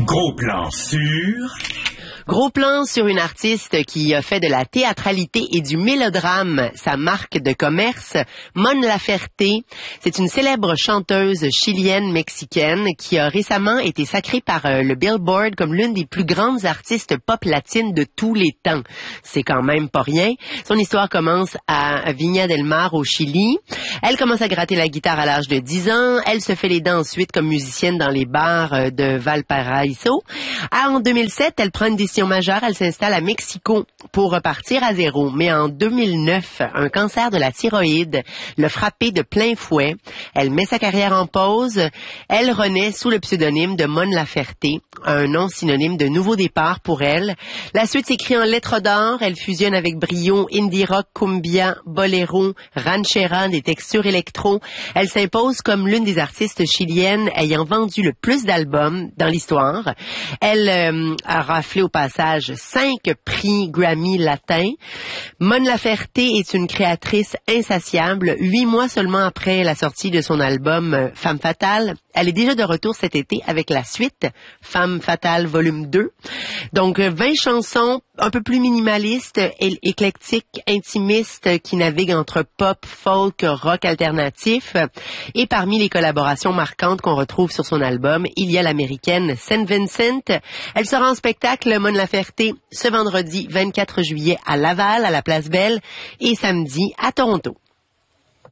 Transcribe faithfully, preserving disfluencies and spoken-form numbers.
Gros plan sur... Gros plan sur une artiste qui a fait de la théâtralité et du mélodrame sa marque de commerce, Mon Laferte. C'est une célèbre chanteuse chilienne-mexicaine qui a récemment été sacrée par euh, le Billboard comme l'une des plus grandes artistes pop latines de tous les temps. C'est quand même pas rien. Son histoire commence à Viña del Mar au Chili. Elle commence à gratter la guitare à l'âge de dix ans. Elle se fait les dents ensuite comme musicienne dans les bars de Valparaiso. Ah, en deux mille sept, elle prend une décision majeure, elle s'installe à Mexico pour repartir à zéro. Mais en deux mille neuf, un cancer de la thyroïde l'a frappée de plein fouet. Elle met sa carrière en pause. Elle renaît sous le pseudonyme de Mon Laferte, un nom synonyme de nouveau départ pour elle. La suite s'écrit en lettres d'or. Elle fusionne avec brio indie rock, cumbia, boléro, ranchera, des textures électro. Elle s'impose comme l'une des artistes chiliennes ayant vendu le plus d'albums dans l'histoire. Elle euh, a raflé au passage cinq prix Grammy latins. Mon Laferte est une créatrice insatiable. Huit mois seulement après la sortie de son album Femme Fatale, elle est déjà de retour cet été avec la suite Femme Fatale volume deux. Donc vingt chansons un peu plus minimalistes, é- éclectiques, intimistes qui naviguent entre pop, folk, rock alternatif. Et parmi les collaborations marquantes qu'on retrouve sur son album, il y a l'américaine Saint Vincent. Elle sera en spectacle Mon Laferte ce vendredi vingt-quatre juillet à Laval, à la Place Belle, et samedi à Toronto.